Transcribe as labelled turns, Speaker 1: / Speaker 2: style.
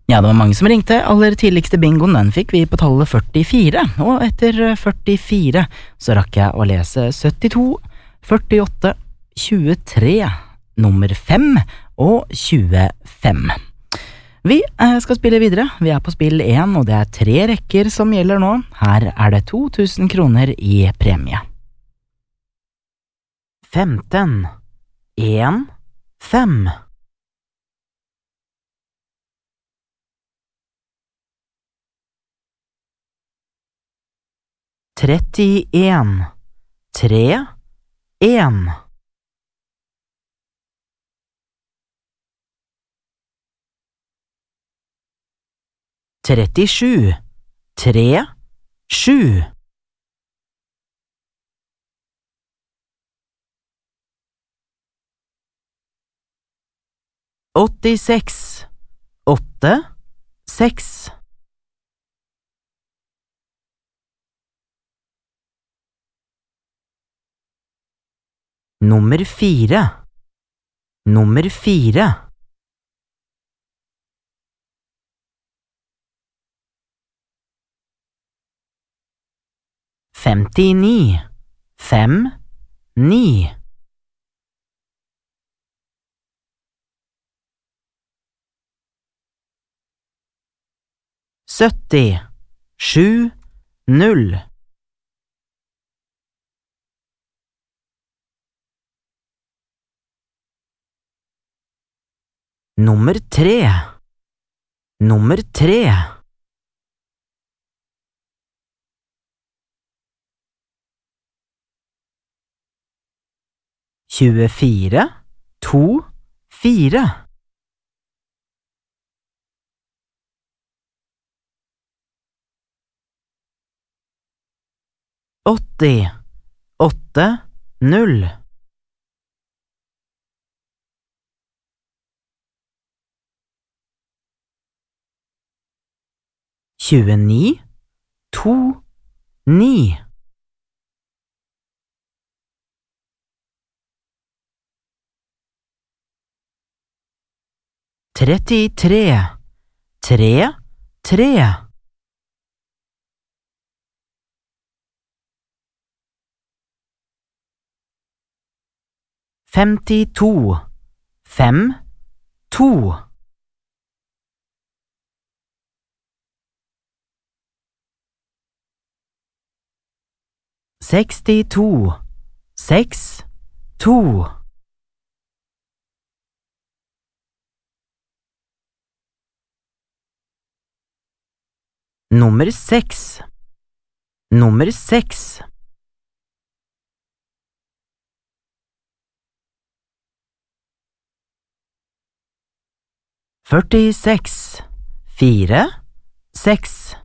Speaker 1: Ja, det var mange som ringte. Aller tidligste bingoen den fikk vi på tallet 44, og etter 44 så rakk jeg å lese 72, 48, 23, nummer 5 og 25. Vi skal spille videre. Vi på spill 1, og det 3 rekker som gjelder nå. Her det 2000 kroner i premie. 15, 1, 5. 31, 3, 1. 37, 3, 7. 86, 8, 6. 4, nummer 4. 59, 5, 9. 70, 7, 0. 3, nummer 3. 24, 2, 4. 80, 8, 0. 29, 2, 9. 33, 3, 3. 52, 5, 2. 62, 6, 2. 6, nummer 6. 46, 4, 6.